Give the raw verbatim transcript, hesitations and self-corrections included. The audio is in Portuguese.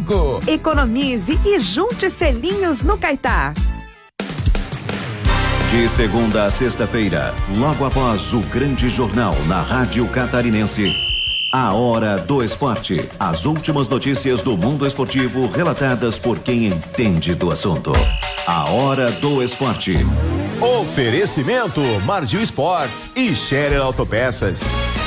cinco. Economize e junte selinhos no Caetá. De segunda a sexta-feira, logo após o grande jornal na Rádio Catarinense, a Hora do Esporte. As últimas notícias do mundo esportivo relatadas por quem entende do assunto. A Hora do Esporte. Oferecimento Margil Esportes e Scherer Autopeças.